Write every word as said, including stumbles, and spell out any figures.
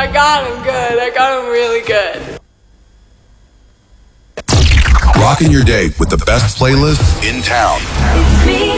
I got him good. I got him really good. Rocking your day with the best playlist in town. It's me.